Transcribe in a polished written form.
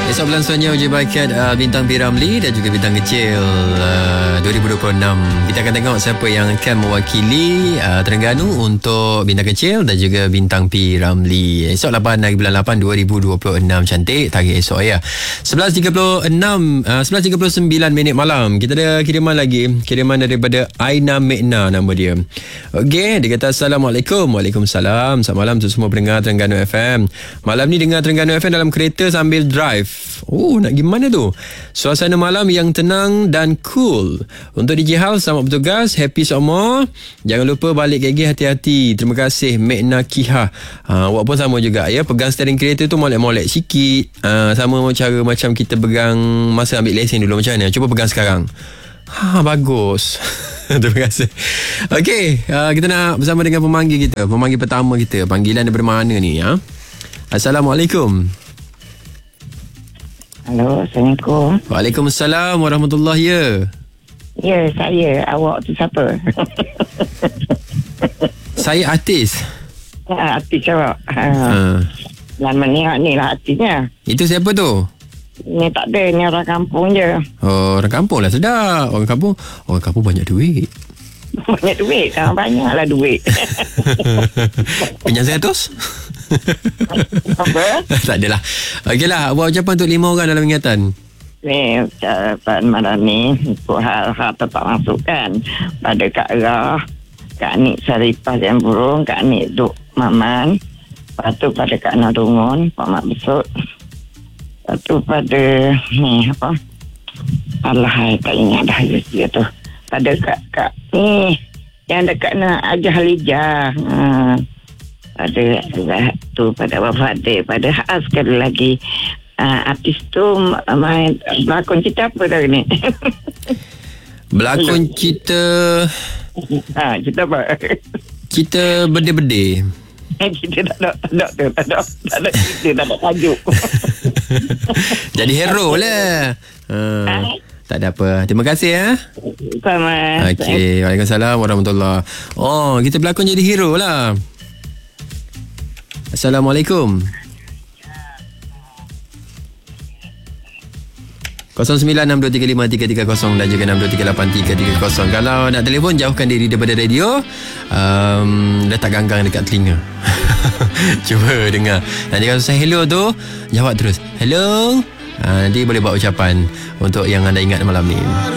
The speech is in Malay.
Esok bulan selanjutnya uji bakat Bintang P. Ramlee dan juga Bintang Kecil 2026. Kita akan tengok siapa yang akan mewakili Terengganu untuk Bintang Kecil dan juga Bintang P. Ramlee. Esok 8 hari bulan 8 2026. Cantik tarikh esok ya. 11.39 minit malam. Kita ada kiriman lagi. Kiriman daripada Aina Mekna nama dia. Okey, dia kata Assalamualaikum. Waalaikumsalam. Selamat malam untuk semua pendengar Terengganu FM. Malam ni dengar Terengganu FM dalam kereta sambil drive. Oh, nak pergi mana tu? Suasana malam yang tenang dan cool. Untuk DJ Hal, selamat bertugas. Happy semua. Jangan lupa balik KG, hati-hati. Terima kasih Mekna Kiha. Awak pun sama juga ya. Pegang steering kereta tu molek-molek sikit. Sama cara macam kita pegang masa ambil lesen dulu. Macam mana? Cuba pegang sekarang. Bagus. Terima kasih. Okey, kita nak bersama dengan pemanggil kita. Pemanggil pertama kita. Panggilan daripada mana ni ya? Assalamualaikum. Halo, Assalamualaikum. Waalaikumsalam warahmatullahi ya. Ya, saya. Awak tu siapa? Saya artis. Artis awak. Lama ni lah artisnya. Itu siapa tu? Ni tak ada, ni orang kampung je. Oh, orang kampung lah sedap. Orang kampung banyak duit. Banyak duit? Banyaklah duit. Pinjam 100? Apa? Tak adalah. Okeylah, buat ucapan untuk 5 orang dalam ingatan. Ni ucapan malam ni untuk hal-hal tetap masukkan pada Kak Rah, Kak Nik Saripah Jam Burung, Kak Nik Duk Maman, lepas tu pada Kak Nadungun Pak Mak Besut, lepas tu pada ni apa, alah tak ingat dah dia tu, pada Kak ni yang dekat nak Ajah Halijah, pada tu, pada Wafadir, pada Haas sekali lagi. Artis tu main berlakon cerita apa tadi ni? Berlakon cerita cerita apa? Cerita berde-berde. Kita tak ada cerita, tak ada tajuk. Jadi hero lah. Tak ada apa. Terima kasih ya. Sama. Okey, Waalaikumsalam warahmatullahi. Oh, kita berlakon jadi hero lah. Assalamualaikum. 0962353330 dan juga 62383330. Kalau nak telefon, jauhkan diri daripada radio. Letak ganggang dekat telinga. Cuba dengar. Nanti kalau saya hello tu, jawab terus hello. Nanti boleh buat ucapan untuk yang anda ingat malam ni.